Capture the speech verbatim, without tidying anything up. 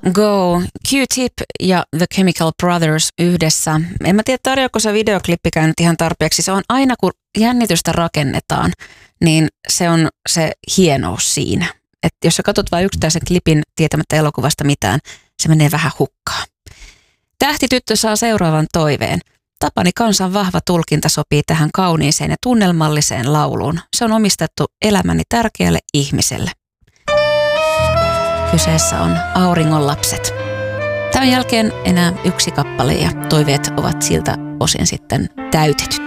Go, Q-Tip ja The Chemical Brothers yhdessä. En mä tiedä, tarjoako se videoklippikään nyt ihan tarpeeksi. Se on aina, kun jännitystä rakennetaan, niin se on se hienous siinä. Että jos sä katsot vain yksittäisen klipin tietämättä elokuvasta mitään, se menee vähän hukkaan. Tähtityttö saa seuraavan toiveen. Tapani Kansan vahva tulkinta sopii tähän kauniiseen ja tunnelmalliseen lauluun. Se on omistettu elämäni tärkeälle ihmiselle. Kyseessä on Auringon lapset. Tämän jälkeen enää yksi kappale ja toiveet ovat siltä osin sitten täytetyt.